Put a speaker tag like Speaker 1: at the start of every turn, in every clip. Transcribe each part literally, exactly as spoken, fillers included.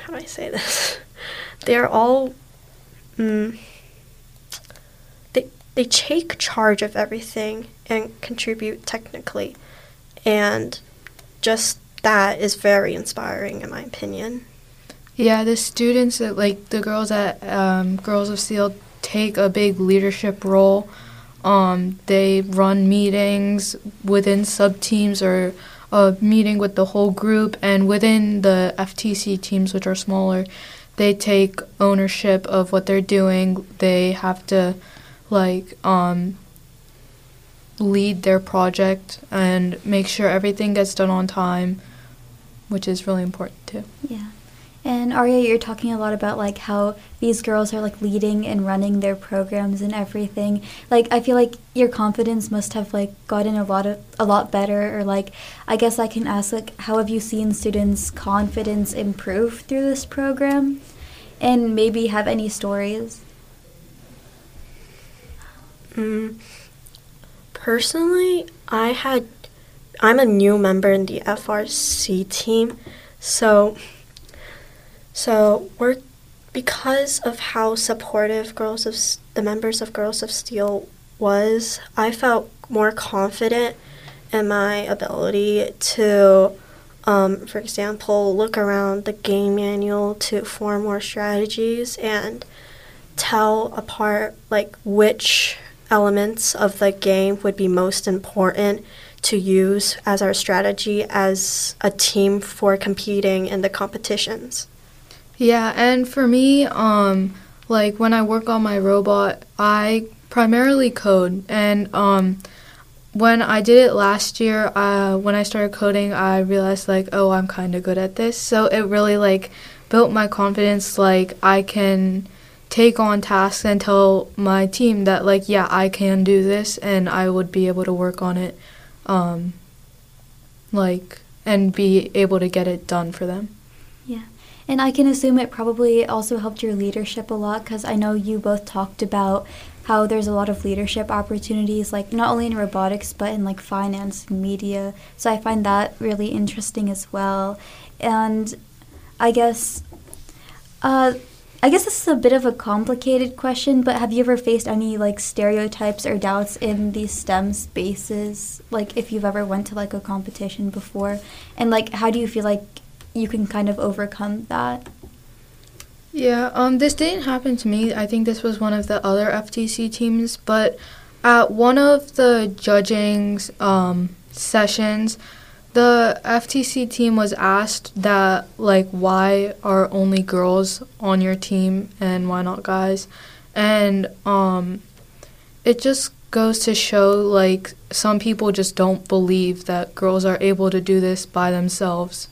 Speaker 1: how do I say this? They're all, mm, they, they take charge of everything and contribute technically. And just that is very inspiring, in my opinion.
Speaker 2: Yeah, the students, that like the girls at um, Girls of Steel, take a big leadership role. Um, they run meetings within sub-teams or a meeting with the whole group, and within the F T C teams, which are smaller, they take ownership of what they're doing. They have to, like, um, lead their project and make sure everything gets done on time, which is really important too.
Speaker 3: Yeah. And Arya, you're talking a lot about like how these girls are like leading and running their programs and everything. Like I feel like your confidence must have like gotten a lot of a lot better, or like I guess I can ask like how have you seen students' confidence improve through this program? And maybe have any stories?
Speaker 1: Mm, personally, I had I'm a new member in the F R C team, so So we're, because of how supportive Girls of the members of Girls of Steel was, I felt more confident in my ability to, um, for example, look around the game manual to form more strategies and tell apart like which elements of the game would be most important to use as our strategy as a team for competing in the competitions.
Speaker 2: Yeah, and for me, um, like when I work on my robot, I primarily code. And um, when I did it last year, uh, when I started coding, I realized like, oh, I'm kind of good at this. So it really like built my confidence. Like I can take on tasks and tell my team that like, yeah, I can do this, and I would be able to work on it, um, like, and be able to get it done for them.
Speaker 3: Yeah. And I can assume it probably also helped your leadership a lot, because I know you both talked about how there's a lot of leadership opportunities, like not only in robotics, but in like finance and media. So I find that really interesting as well. And I guess, uh, I guess this is a bit of a complicated question, but have you ever faced any like stereotypes or doubts in these STEM spaces? Like if you've ever went to like a competition before, and like how do you feel like you can kind of overcome that?
Speaker 2: Yeah, um, this didn't happen to me. I think this was one of the other F T C teams, but at one of the judging um, sessions, the F T C team was asked that, like, why are only girls on your team and why not guys? And um, it just goes to show, like, some people just don't believe that girls are able to do this by themselves.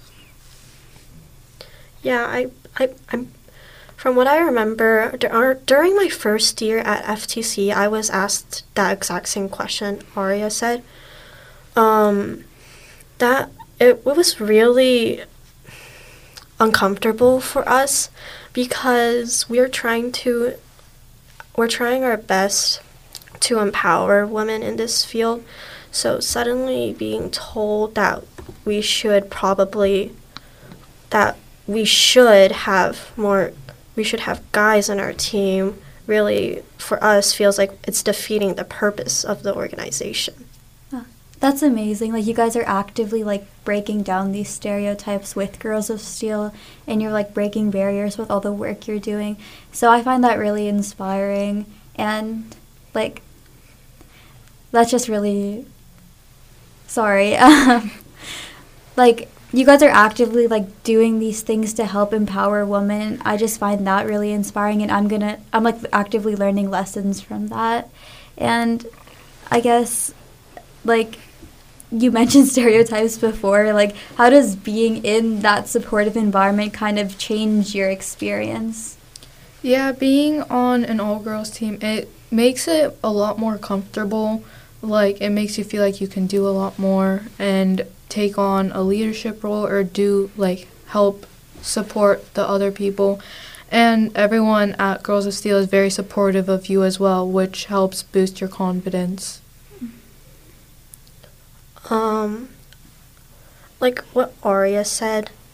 Speaker 1: Yeah, I, I, I'm, from what I remember, dur- during my first year at F T C, I was asked that exact same question Arya said. Um, that it, it was really uncomfortable for us because we're trying to, we're trying our best to empower women in this field. So suddenly being told that we should probably, that we should have more, we should have guys on our team, really, for us, feels like it's defeating the purpose of the organization.
Speaker 3: Oh, that's amazing. Like, you guys are actively, like, breaking down these stereotypes with Girls of Steel, and you're, like, breaking barriers with all the work you're doing. So I find that really inspiring, and, like, that's just really, sorry. Like, you guys are actively, like, doing these things to help empower women. I just find that really inspiring, and I'm gonna, I'm, like, actively learning lessons from that. And I guess, like, you mentioned stereotypes before. Like, how does being in that supportive environment kind of change your experience?
Speaker 2: Yeah, being on an all-girls team, it makes it a lot more comfortable. Like, it makes you feel like you can do a lot more and take on a leadership role or do, like, help support the other people. And everyone at Girls of Steel is very supportive of you as well, which helps boost your confidence.
Speaker 1: Um, like what Arya said,